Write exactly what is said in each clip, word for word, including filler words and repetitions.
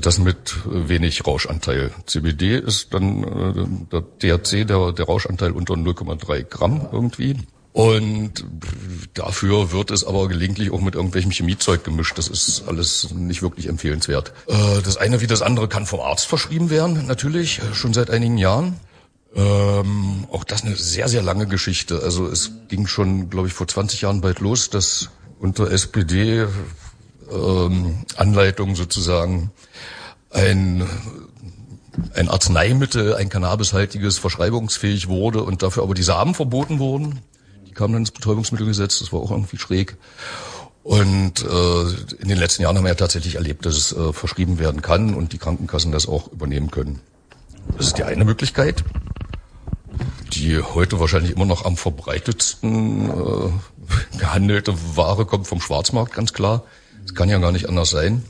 das mit wenig Rauschanteil. C B D ist dann äh, der T H C, der, der Rauschanteil unter null Komma drei Gramm irgendwie. Und dafür wird es aber gelegentlich auch mit irgendwelchem Chemiezeug gemischt. Das ist alles nicht wirklich empfehlenswert. Äh, das eine wie das andere kann vom Arzt verschrieben werden, natürlich, schon seit einigen Jahren. Ähm, auch das eine sehr, sehr lange Geschichte. Also es ging schon, glaube ich, vor zwanzig Jahren bald los, dass unter S P D ähm, Anleitung sozusagen ein ein Arzneimittel, ein cannabishaltiges, verschreibungsfähig wurde und dafür aber die Samen verboten wurden. Die kamen dann ins Betäubungsmittelgesetz, das war auch irgendwie schräg. Und äh, in den letzten Jahren haben wir ja tatsächlich erlebt, dass es äh, verschrieben werden kann und die Krankenkassen das auch übernehmen können. Das ist die eine Möglichkeit, die heute wahrscheinlich immer noch am verbreitetsten äh, gehandelte Ware kommt vom Schwarzmarkt, ganz klar. Das kann ja gar nicht anders sein.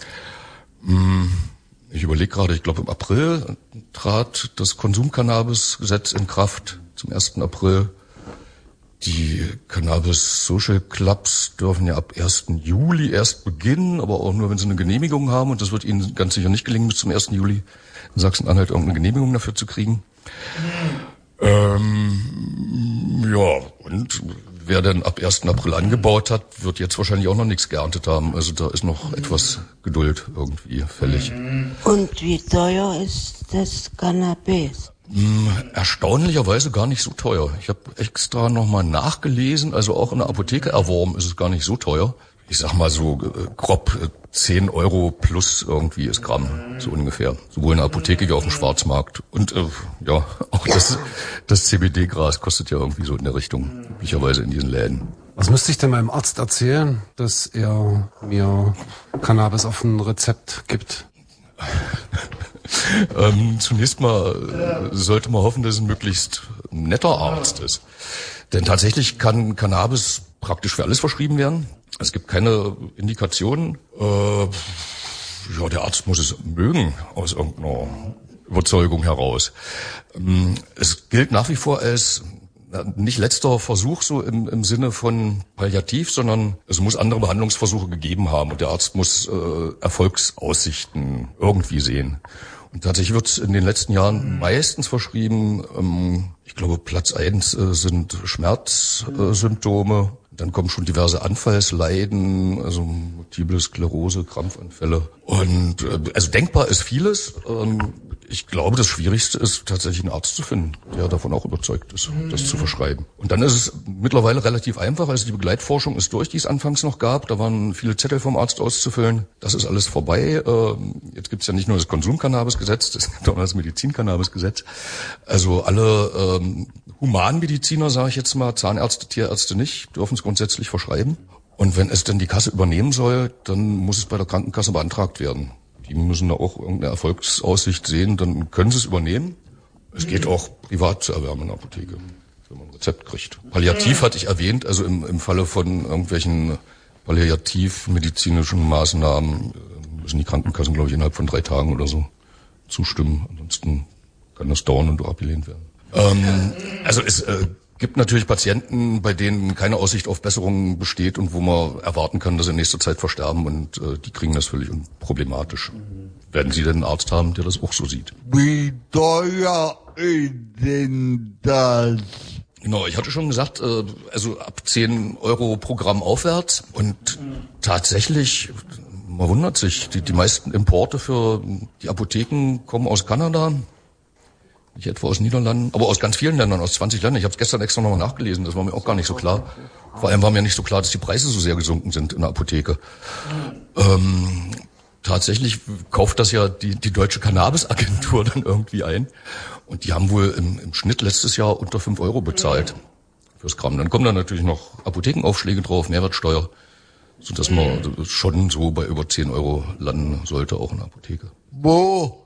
Ich überlege gerade, ich glaube im April trat das Konsumcannabis-Gesetz in Kraft, zum ersten April. Die Cannabis-Social Clubs dürfen ja ab ersten Juli erst beginnen, aber auch nur, wenn sie eine Genehmigung haben. Und das wird ihnen ganz sicher nicht gelingen, bis zum ersten Juli in Sachsen-Anhalt irgendeine Genehmigung dafür zu kriegen. Ähm, ja, und wer dann ab ersten April angebaut hat, wird jetzt wahrscheinlich auch noch nichts geerntet haben. Also da ist noch etwas Geduld irgendwie fällig. Und wie teuer ist das Cannabis? Hm, erstaunlicherweise gar nicht so teuer. Ich habe extra nochmal nachgelesen, also auch in der Apotheke erworben ist es gar nicht so teuer. Ich sag mal so äh, grob äh, zehn Euro plus irgendwie ist Gramm, so ungefähr. Sowohl in der Apotheke wie auf dem Schwarzmarkt. Und äh, ja, auch das, das C B D-Gras kostet ja irgendwie so in der Richtung, üblicherweise in diesen Läden. Was müsste ich denn meinem Arzt erzählen, dass er mir Cannabis auf ein Rezept gibt? ähm, zunächst mal äh, sollte man hoffen, dass es ein möglichst netter Arzt ist. Denn tatsächlich kann Cannabis praktisch für alles verschrieben werden. Es gibt keine Indikationen. Äh, ja, der Arzt muss es mögen aus irgendeiner Überzeugung heraus. Ähm, es gilt nach wie vor als nicht letzter Versuch so im, im Sinne von Palliativ, sondern es muss andere Behandlungsversuche gegeben haben und der Arzt muss äh, Erfolgsaussichten irgendwie sehen. Und tatsächlich wird es in den letzten Jahren meistens verschrieben, ähm, ich glaube Platz eins äh, sind Schmerzsymptome, äh, dann kommen schon diverse Anfallsleiden, also multiple Sklerose, Krampfanfälle. Und äh, also denkbar ist vieles. Ähm, ich glaube, das Schwierigste ist tatsächlich einen Arzt zu finden, der davon auch überzeugt ist, das zu verschreiben. Und dann ist es mittlerweile relativ einfach. Also die Begleitforschung ist durch, die es anfangs noch gab. Da waren viele Zettel vom Arzt auszufüllen. Das ist alles vorbei. Ähm, jetzt gibt es ja nicht nur das Konsumcannabisgesetz, es gibt auch das Medizincannabisgesetz. Also alle ähm, Humanmediziner, sage ich jetzt mal, Zahnärzte, Tierärzte nicht, dürfen es grundsätzlich verschreiben. Und wenn es denn die Kasse übernehmen soll, dann muss es bei der Krankenkasse beantragt werden. Die müssen da auch irgendeine Erfolgsaussicht sehen, dann können sie es übernehmen. Es geht auch privat zu erwerben in der Apotheke, wenn man ein Rezept kriegt. Palliativ hatte ich erwähnt, also im, im Falle von irgendwelchen palliativmedizinischen Maßnahmen müssen die Krankenkassen, glaube ich, innerhalb von drei Tagen oder so zustimmen. Ansonsten kann das dauern und auch abgelehnt werden. Ähm, also es äh, gibt natürlich Patienten, bei denen keine Aussicht auf Besserung besteht und wo man erwarten kann, dass sie in nächster Zeit versterben und äh, die kriegen das völlig unproblematisch. Werden Sie denn einen Arzt haben, der das auch so sieht? Wie teuer ist denn das? Genau, ich hatte schon gesagt, äh, also ab zehn Euro pro Gramm aufwärts und tatsächlich, man wundert sich, die, die meisten Importe für die Apotheken kommen aus Kanada. Nicht etwa aus den Niederlanden, aber aus ganz vielen Ländern, aus zwanzig Ländern. Ich habe es gestern extra nochmal nachgelesen, das war mir auch gar nicht so klar. Vor allem war mir nicht so klar, dass die Preise so sehr gesunken sind in der Apotheke. Ähm, tatsächlich kauft das ja die, die Deutsche Cannabis-Agentur dann irgendwie ein. Und die haben wohl im, im Schnitt letztes Jahr unter fünf Euro bezahlt fürs Gramm. Dann kommen da natürlich noch Apothekenaufschläge drauf, Mehrwertsteuer, sodass man schon so bei über zehn Euro landen sollte, auch in der Apotheke. Wo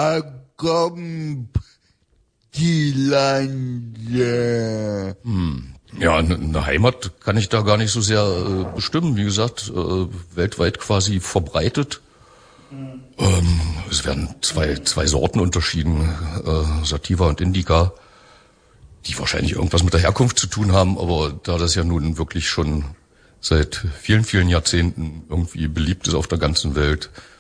kommt die Lande? Hm. Ja, eine Heimat kann ich da gar nicht so sehr äh, bestimmen. Wie gesagt, äh, weltweit quasi verbreitet. Ähm, es werden zwei zwei Sorten unterschieden, äh, Sativa und Indica, die wahrscheinlich irgendwas mit der Herkunft zu tun haben. Aber da das ja nun wirklich schon seit vielen, vielen Jahrzehnten irgendwie beliebt ist auf der ganzen Welt,